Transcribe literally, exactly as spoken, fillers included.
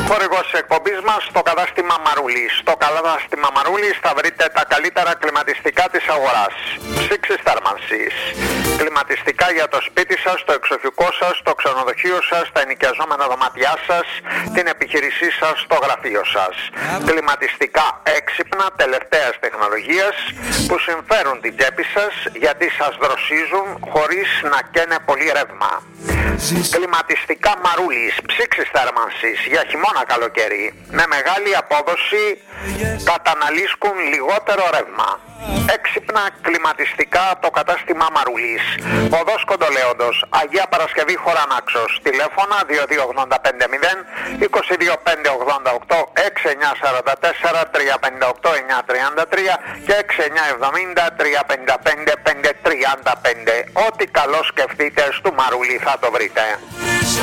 Χορηγός της εκπομπής μας, το κατάστημα Μαρούλης. Στο κατάστημα Μαρούλης θα βρείτε τα καλύτερα κλιματιστικά της αγοράς. Ψήξεις θέρμανσης. Κλιματιστικά για το σπίτι σας, το εξοχικό σας, το ξενοδοχείο σας, τα ενοικιαζόμενα δωμάτια σας, την επιχείρησή σας, το γραφείο σας. Κλιματιστικά έξυπνα, τελευταίας τεχνολογίας, που συμφέρουν την τσέπη σας γιατί σας δροσίζουν χωρίς να καίνε πολύ ρεύμα. Κλιματιστικά Μαρούλης, ψήξεις θέρμανσης για χειμώνα καλοκαίρι, με μεγάλη απόδοση, καταναλύσκουν λιγότερο ρεύμα. Έξυπνα κλιματιστικά το κατάστημα Μαρούλης. Οδός Κοντολέοντος, Αγία Παρασκευή Χωρανάξος. Τηλέφωνα δύο δύο ογδόντα πέντε μηδέν είκοσι δύο πέντε ογδόντα οκτώ, έξι εννιά σαράντα τέσσερα τρία πέντε οκτώ εννιά τριάντα τρία και έξι εννιά εβδομήντα τρία πενήντα πέντε πέντε τριάντα πέντε. Ό,τι καλό σκεφτείτε στο Μαρούλη θα το βρείτε.